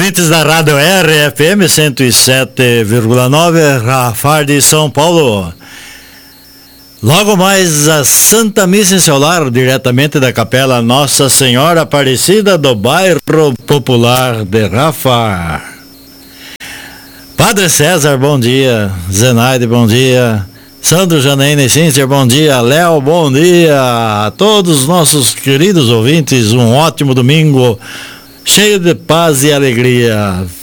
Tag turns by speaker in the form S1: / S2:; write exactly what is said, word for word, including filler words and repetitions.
S1: Ouvintes da Rádio R F M cento e sete vírgula nove, Rafar de São Paulo. Logo mais a Santa Missa em seu lar, diretamente da Capela Nossa Senhora Aparecida do bairro Popular de Rafar. Padre César, bom dia. Zenaide, bom dia. Sandro, Janaína e Cíntia, bom dia. Léo, bom dia. A todos os nossos queridos ouvintes, um ótimo domingo, cheio de paz e alegria.